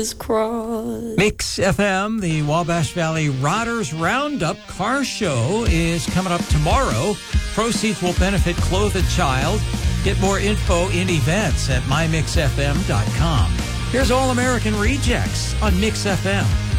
Mix FM, the Wabash Valley Riders Roundup car show is coming up tomorrow. Proceeds will benefit Clothe a Child. Get more info in events at mymixfm.com. Here's All American Rejects on Mix FM.